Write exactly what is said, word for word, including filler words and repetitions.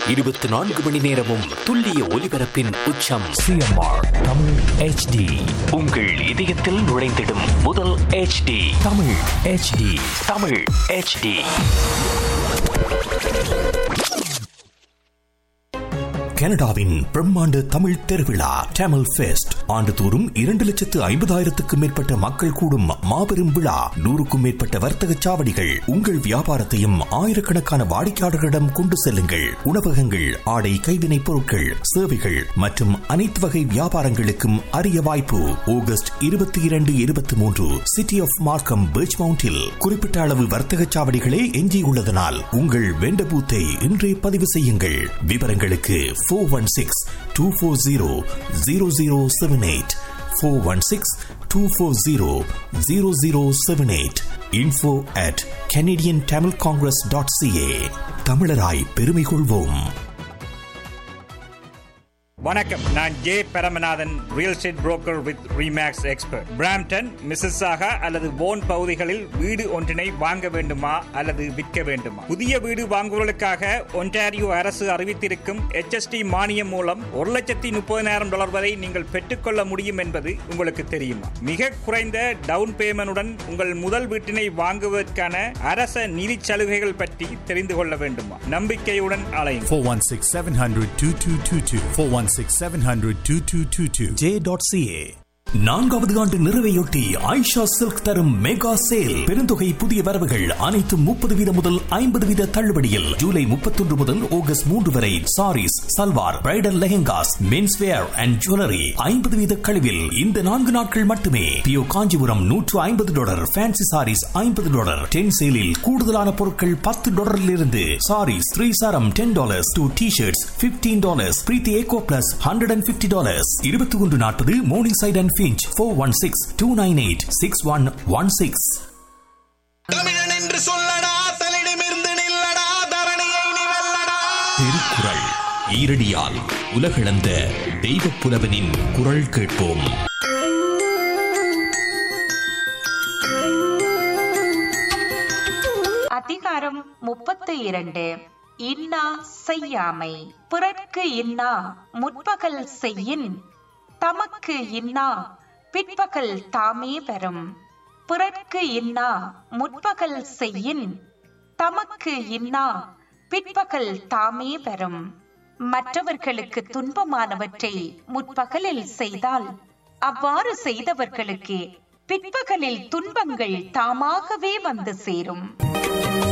இருபத்தி நான்கு மணி நேரமும் துல்லிய ஒலிபரப்பின் உச்சம். CMR Tamil HD. உங்கள் இதயத்தில் நுழைந்திடும் முதல் HD Tamil HD. Tamil HD. கனடாவின் பிரம்மாண்ட தமிழ் திருவிழா டேமல் ஃபெஸ்ட் ஆண்டுதோறும் இரண்டு லட்சத்து ஐம்பதாயிரத்துக்கும் மேற்பட்ட மக்கள் கூடும் மாபெரும் விழா. நூறுக்கும் மேற்பட்ட வர்த்தக சாவடிகள். உங்கள் வியாபாரத்தையும் ஆயிரக்கணக்கான வாடிக்கையாளர்களிடம் கொண்டு செல்லுங்கள். உணவகங்கள், ஆடை, கைவினைப் பொருட்கள், சேவைகள் மற்றும் அனைத்து வகை வியாபாரங்களுக்கும் அரிய வாய்ப்பு. ஆகஸ்ட் இருபத்தி இரண்டு இருபத்தி மூன்று சிட்டி ஆஃப் மார்க்கம் பீச் மவுண்டில் குறிப்பிட்ட அளவு வர்த்தக சாவடிகளே எஞ்சியுள்ளதனால் உங்கள் வெண்ட பூத்தை இன்றே பதிவு செய்யுங்கள். விவரங்களுக்கு four one six, two four zero, zero zero seven eight four one six, two four zero, zero zero seven eight. info at canadian tamil congress dot c a. தமிழராய் பெருமை கொள்வோம். வணக்கம், நான் J Paramanathan, real estate broker with remakes expert. Brampton, Mississauga அல்லது phone பகுதிகளில் வீடு ஒன்றினை வாங்க வேண்டுமா அல்லது விற்க வேண்டுமா? புதிய வீடு வாங்குவதற்காக ஒன்டாரியோ அரசு அறிவித்திருக்கும் H S T மானியம் மூலம் ஒரு லட்சத்தி முப்பதினாயிரம் டாலர் வரை நீங்கள் பெற்றுக்கொள்ள முடியும் என்பது உங்களுக்கு தெரியுமா? மிக குறைந்த டவுன் பேமெண்டுடன் உங்கள் முதல் வீட்டினை வாங்குவதற்கான அரச நிதி சலுகைகள் பற்றி தெரிந்து கொள்ள வேண்டுமா? நம்பிக்கையுடன் அலையுங்கள். four one six, seven hundred, two two two two four one six, seven hundred, two two two two j dot c a. நான்காவது ஆண்டு நிறைவையொட்டி ஆயிஷா சில்க் தரும் மெகா சேல். பெருந்தொகை புதிய வரவுகள் அனைத்தும் முப்பது வீத முதல் ஐம்பது வீத தள்ளுபடியில். ஜூலை முப்பத்தொன்று முதல் ஆகஸ்ட் மூன்று வரை saris, salwar, bridal lehengas, men's where and jewellery ஐம்பது வீத கழிவில். இந்த நான்கு நாட்கள் மட்டுமே. பியோ காஞ்சிபுரம் நூற்று ஐம்பது டாலர், ஃபேன்சி சாரீஸ் ஐம்பது டாலர். டென் சேலில் கூடுதலான பொருட்கள் பத்து டாலரில் இருந்து. சாரீஸ் த்ரீ சாரம் ten dollars. Two T shirts fifteen dollars. பிரீத்தி ஏகோ plus hundred and fifty dollars. இருபத்தி ஒன்று நாற்பது morning side and Finch four one six, two nine eight, six one one six. தமிழன் என்று சொல்லடா, தன்னிடமிருந்து நில்லடா, தரணியை நீ வெல்லடா. திருக்குறள் ஈரடியால் உலகளந்த தெய்வப் புலவனின் குரல் கேட்போம். அதிகாரம் முப்பத்து இரண்டு. இன்னா செய்யாமை. பிறர்க்கு இன்னா முற்பகல் செய்யின் தமக்கு இன்னா பிற்பகல் தாமே பெறும். பிறர்க்கு இன்னா முற்பகல் செய்யின் தமக்கு இன்னா பிற்பகல் தாமே பெறும். மற்றவர்களுக்கு துன்பமானவற்றை முற்பகலில் செய்தால் அவ்வாறு செய்தவர்களுக்கு பிற்பகலில் துன்பங்கள் தாமாகவே வந்து சேரும்.